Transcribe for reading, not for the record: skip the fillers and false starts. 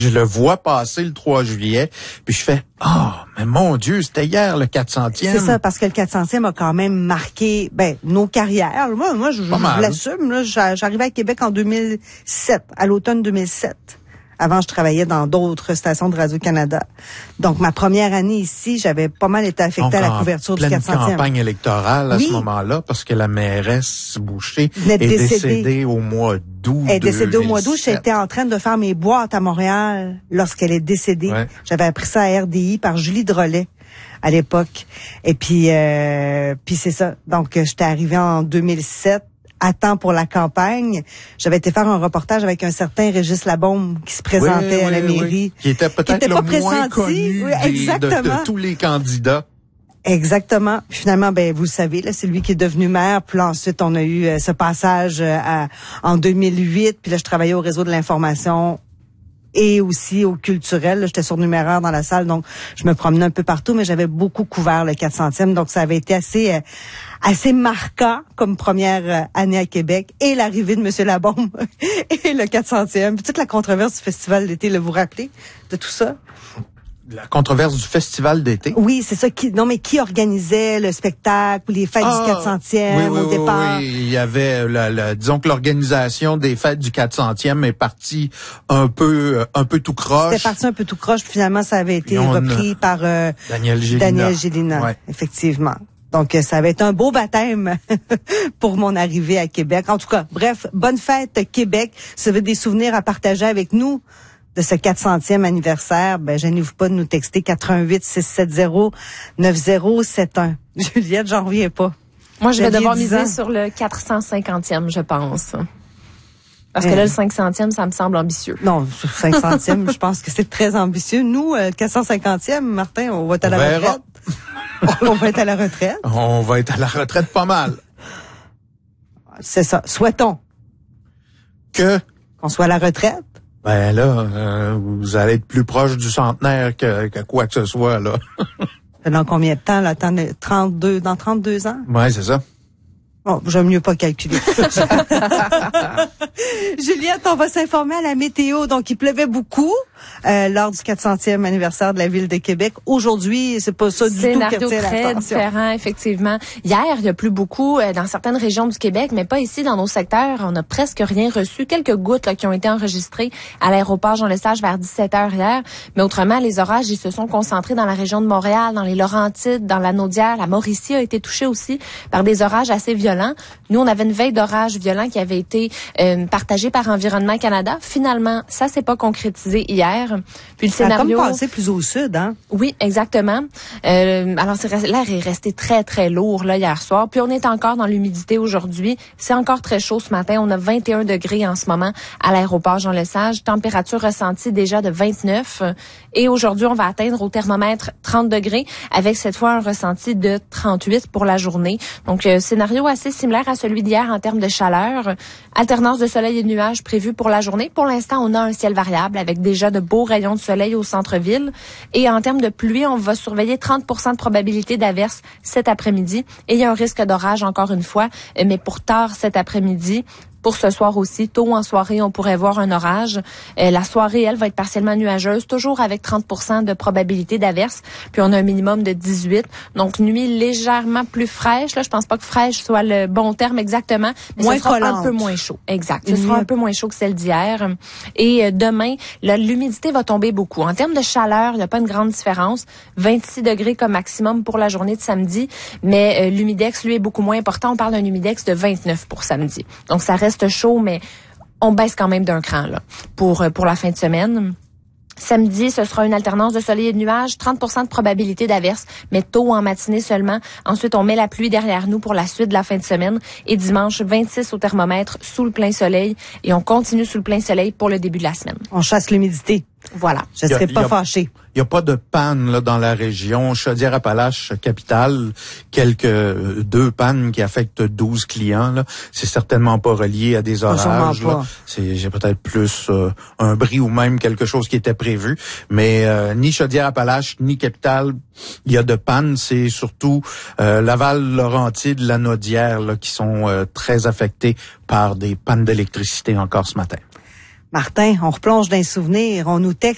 Je le vois passer le 3 juillet, puis je fais « Oh, mais mon Dieu, c'était hier le 400e. » C'est ça, parce que le 400e a quand même marqué nos carrières. Moi, je l'assume. Là, j'arrivais à Québec en 2007, à l'automne 2007. Avant, je travaillais dans d'autres stations de Radio-Canada. Donc, ma première année ici, j'avais pas mal été affectée à la couverture du 400e. Pleine campagne électorale à ce moment-là, parce que la mairesse Boucher est décédée au mois d'août. Elle est décédée au mois d'août. J'étais en train de faire mes boîtes à Montréal lorsqu'elle est décédée. Ouais. J'avais appris ça à RDI par Julie Drolet à l'époque. Et puis c'est ça. Donc, j'étais arrivée en 2007. À temps pour la campagne. J'avais été faire un reportage avec un certain Régis Labaume qui se présentait à la mairie. Qui était peut-être le moins connu de tous les candidats. Exactement. Puis finalement, vous le savez, là, c'est lui qui est devenu maire. Puis là, ensuite, on a eu ce passage en 2008. Puis là, je travaillais au réseau de l'information et aussi au culturel. Là, j'étais surnuméraire dans la salle, donc je me promenais un peu partout, mais j'avais beaucoup couvert le 400e. Donc, ça avait été assez marquant comme première année à Québec, et l'arrivée de M. Labaume et le 400e. Puis toute la controverse du festival d'été, là, vous vous rappelez de tout ça? La controverse du festival d'été? Oui, c'est ça. Qui organisait le spectacle ou les fêtes du 400e au départ? Oui, il y avait, disons que l'organisation des fêtes du 400e est partie un peu tout croche. C'était parti un peu tout croche, puis finalement, ça avait été repris par Daniel Gélina, ouais. Effectivement. Donc, ça avait été un beau baptême pour mon arrivée à Québec. En tout cas, bref, bonne fête Québec. Si vous avez des souvenirs à partager avec nous de ce 400e anniversaire, gênez-vous pas de nous texter 88 670 9071. Juliette, j'en reviens pas. Moi, je vais devoir miser sur le 450e, je pense. Parce que là, le 500e, ça me semble ambitieux. Non, le 500e, je pense que c'est très ambitieux. Nous, le 450e, Martin, on va être à la retraite. On va être à la retraite. On va être à la retraite pas mal. C'est ça. Souhaitons. Qu'on soit à la retraite. Ben là, vous allez être plus proche du centenaire que quoi que ce soit, là. Dans combien de temps, là? Dans 32 ans? Ouais, c'est ça. Bon, j'aime mieux pas calculer. Juliette, on va s'informer à la météo. Donc, il pleuvait beaucoup lors du 400e anniversaire de la Ville de Québec. Aujourd'hui, c'est pas ça du tout qui attire très l'attention. Différent, effectivement. Hier, il y a plu beaucoup dans certaines régions du Québec, mais pas ici, dans nos secteurs. On a presque rien reçu. Quelques gouttes là, qui ont été enregistrées à l'aéroport Jean-Lesage vers 17h hier. Mais autrement, les orages, ils se sont concentrés dans la région de Montréal, dans les Laurentides, dans la Naudière. La Mauricie a été touchée aussi par des orages assez violents. Nous, on avait une veille d'orage violent qui avait été partagée par Environnement Canada. Finalement, ça s'est pas concrétisé hier. Puis le scénario... Ça a comme passé plus au sud, hein? Oui, exactement. Alors, l'air est resté très, très lourd là hier soir. Puis on est encore dans l'humidité aujourd'hui. C'est encore très chaud ce matin. On a 21 degrés en ce moment à l'aéroport Jean-Lesage. Température ressentie déjà de 29. Et aujourd'hui, on va atteindre au thermomètre 30 degrés avec cette fois un ressenti de 38 pour la journée. Donc, scénario assez similaire à celui d'hier en termes de chaleur. Alternance de soleil et de nuages prévue pour la journée. Pour l'instant, on a un ciel variable avec déjà de beaux rayons de soleil au centre-ville. Et en termes de pluie, on va surveiller 30% de probabilité d'averse cet après-midi. Et il y a un risque d'orage encore une fois, mais pour tard cet après-midi. Pour ce soir aussi, tôt en soirée, on pourrait voir un orage. La soirée, elle, va être partiellement nuageuse, toujours avec 30% de probabilité d'averse. Puis on a un minimum de 18. Donc, nuit légèrement plus fraîche. Là, je pense pas que fraîche soit le bon terme exactement. Mais moins ce sera collante. Un peu moins chaud. Exact. Ce sera un peu moins chaud que celle d'hier. Et demain, l'humidité va tomber beaucoup. En termes de chaleur, il n'y a pas une grande différence. 26 degrés comme maximum pour la journée de samedi. Mais l'humidex, lui, est beaucoup moins important. On parle d'un humidex de 29 pour samedi. Donc, ça reste chaud, mais on baisse quand même d'un cran là pour la fin de semaine. Samedi, ce sera une alternance de soleil et de nuages, 30% de probabilité d'averse, mais tôt en matinée seulement. Ensuite, on met la pluie derrière nous pour la suite de la fin de semaine. Et dimanche, 26 au thermomètre, sous le plein soleil. Et on continue sous le plein soleil pour le début de la semaine. On chasse l'humidité. Voilà. Je ne serais pas fâchée. Il n'y a pas de panne là dans la région. Chaudière-Appalaches, capitale, deux pannes qui affectent 12 clients. Là. C'est certainement pas relié à des orages. Là. J'ai peut-être plus un bris ou même quelque chose qui était prévu. Mais ni Chaudière-Appalaches, ni capitale, il y a de panne. C'est surtout Laval, Laurentides, la Naudière là, qui sont très affectés par des pannes d'électricité encore ce matin. Martin, on replonge dans les souvenirs. On nous texte